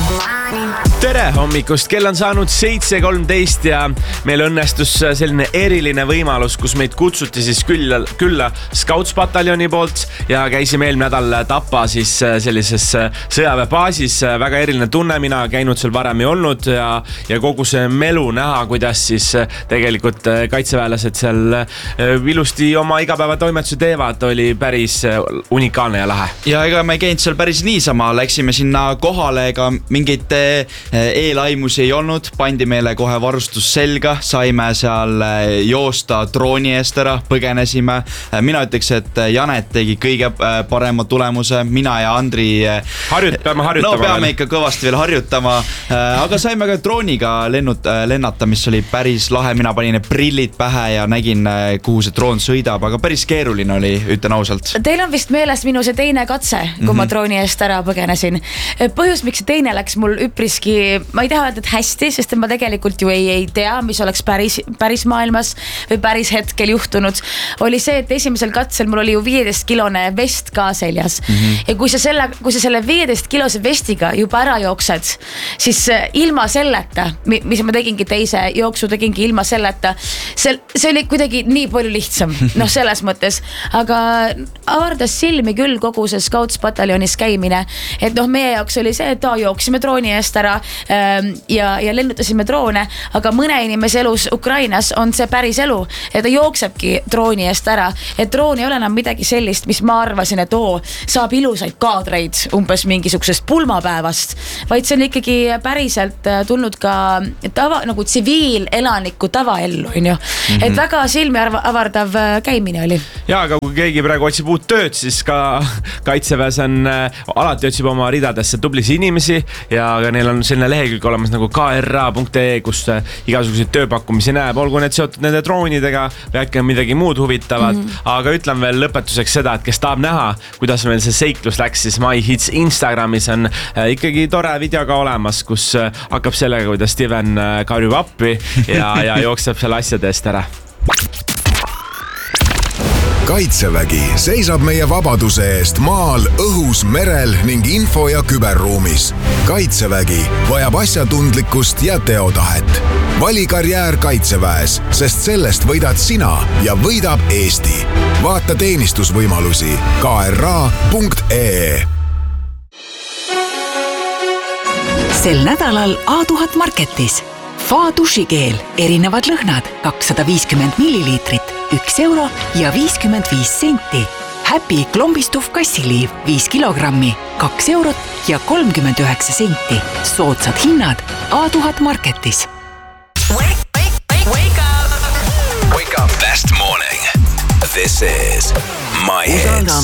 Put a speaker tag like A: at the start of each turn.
A: Tere hommikust, kell on saanud 7:13 ja meil õnnestus selline eriline võimalus, kus meid kutsuti siis külla Scouts-pataljoni poolt ja käisime eelmine nädal Tapa siis sellises sõjaväebaasis. Väga eriline tunne, mina käinud seal varem ei olnud ja kogu see melu näha, kuidas siis tegelikult kaitseväelased seal ilusti oma igapäevatoimetusi teevad, oli päris unikaalne ja lahe.
B: Ja ega me ei käinud seal päris niisama, läksime sinna kohale, ega mingit eelaimusi ei olnud, pandi meile kohe varustus selga, saime seal joosta drooni eest ära, põgenesime. Mina ütleks, et Janet tegi kõige parema tulemuse, mina ja Andri
A: peame harjutama.
B: No peame ikka kõvasti veel harjutama, aga saime ka drooniga lennata, mis oli päris lahe. Mina panin prillid pähe ja nägin, kuhu see droon sõidab, aga päris keeruline oli, ütlen ausalt.
C: Teil on vist meeles minu see teine katse, kui ma drooni eest ära põgenesin. Põhjus, miks see teine läks mul üpriski, ma ei taha öelda, et hästi, sest ma tegelikult ju ei tea, mis oleks päris maailmas või päris hetkel juhtunud, oli see, et esimesel katsel mul oli ju 15-kilone vest ka seljas. Ja kui sa selle 15-kilose vestiga juba ära jooksed, siis ilma selleta, mis ma tegingi teise jooksu, tegingi ilma selleta, see oli kuidagi nii palju lihtsam, selles mõttes, aga avardas silmi küll kogu see Scouts-pataljonis käimine, et meie jaoks oli see, et jooksime drooni eest ära ja lennutasime droone, aga mõne inimese elus Ukrainas on see päris elu, et ta jooksebki drooni eest ära, et droon ei ole enam midagi sellist, mis ma arvasin, et saab ilusaid kaadreid umbes mingisugusest pulmapäevast, vaid see on ikkagi päriselt tulnud ka nagu tsiviilelaniku tavaellu, et väga silmi avardav käimine oli.
A: Ja, aga kui keegi praegu otsib uut tööd, siis ka kaitseväes on alati otsib oma ridadesse tublis inimesi ja neil on selline lehekülg olemas nagu kra.ee, kus igasuguseid tööpakkumisi näeb, olgu need seotud nende droonidega või äkki on midagi muud huvitavat, aga ütlen veel lõpetuseks seda, et kes tahab näha, kuidas meil see seiklus läks, siis MyHits Instagramis on ikkagi tore video ka olemas, kus hakkab sellega, kuidas Steven karjub appi ja jookseb selle asjade eest ära.
D: Kaitsevägi seisab meie vabaduse eest maal, õhus, merel ning info- ja küberruumis. Kaitsevägi vajab asjatundlikkust ja teotahet. Vali karjäär Kaitseväes, sest sellest võidad sina ja võidab Eesti. Vaata teenistusvõimalusi kra.ee.
E: Sel nädalal A1000 Marketis. Fa dušikeel, erinevad lõhnad, 250 milliliitrit, 1 euro ja 55 senti. Happy klombistuv kassiliiv, 5 kilogrammi, 2 eurot ja 39 senti. Soodsad hinnad A1000 Marketis.
D: Wake up. Best morning. This is My Hits.